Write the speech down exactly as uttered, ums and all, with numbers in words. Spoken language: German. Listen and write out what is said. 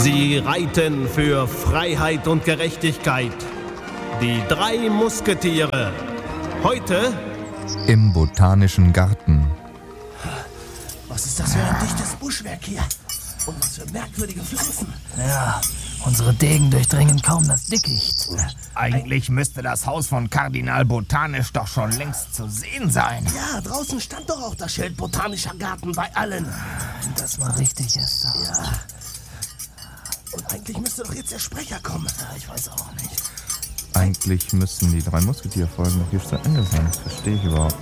Sie reiten für Freiheit und Gerechtigkeit. Die drei Musketiere. Heute im Botanischen Garten. Was ist das für ein dichtes Buschwerk hier? Und was für merkwürdige Pflanzen. Ja, unsere Degen durchdringen kaum das Dickicht. Eigentlich müsste das Haus von Kardinal Botanisch doch schon längst zu sehen sein. Ja, draußen stand doch auch das Schild Botanischer Garten bei allen. Wenn das mal richtig ist. Doch. Ja. Und eigentlich müsste doch jetzt der Sprecher kommen. Ja, ich weiß auch nicht. Eigentlich müssten die drei Musketier-Folgen doch hier zu Ende sein. Das verstehe ich überhaupt